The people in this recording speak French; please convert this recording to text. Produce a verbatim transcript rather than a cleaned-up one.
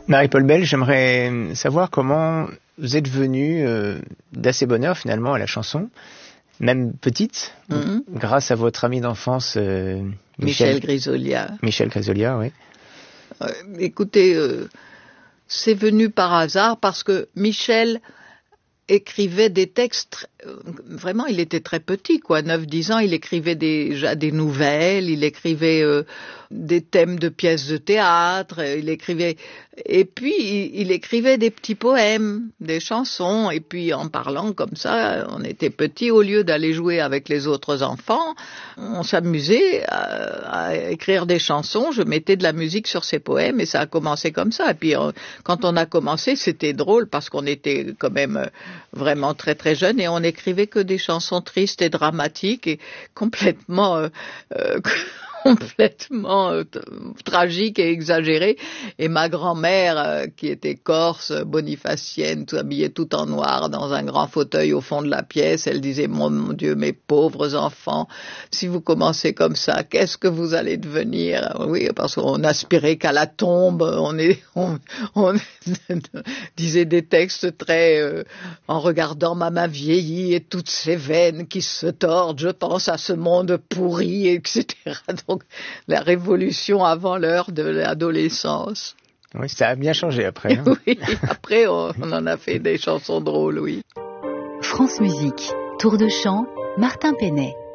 Marie-Paule Belle, j'aimerais savoir comment vous êtes venue euh, d'assez bonne heure finalement à la chanson, même petite, mm-hmm. grâce à votre ami d'enfance euh, Michel, Michel Grisolia. Michel Grisolia, oui. Euh, écoutez, euh, c'est venu par hasard parce que Michel écrivait des textes, euh, vraiment il était très petit, quoi, neuf dix ans, il écrivait déjà des nouvelles, il écrivait euh, des thèmes de pièces de théâtre, il écrivait, et puis il, il écrivait des petits poèmes, des chansons, et puis en parlant comme ça, on était petits, au lieu d'aller jouer avec les autres enfants, on s'amusait à, à écrire des chansons, je mettais de la musique sur ces poèmes, et ça a commencé comme ça, et puis on, quand on a commencé, c'était drôle, parce qu'on était quand même vraiment très très jeunes, et on écrivait que des chansons tristes et dramatiques, et complètement... Euh, euh, complètement euh, t- tragique et exagéré. Et ma grand-mère, euh, qui était corse, bonifacienne, tout habillée tout en noir, dans un grand fauteuil au fond de la pièce, elle disait, mon, mon Dieu, mes pauvres enfants, si vous commencez comme ça, qu'est-ce que vous allez devenir? Oui, parce qu'on n'aspirait qu'à la tombe, on, est, on, on disait des textes très... Euh, en regardant ma main vieillie et toutes ces veines qui se tordent, je pense à ce monde pourri, et cetera. Donc, la révolution avant l'heure de l'adolescence. Oui, ça a bien changé après. Hein. Oui, après, on, on en a fait des chansons drôles, oui. France Musique, Tour de chant, Martin Penet.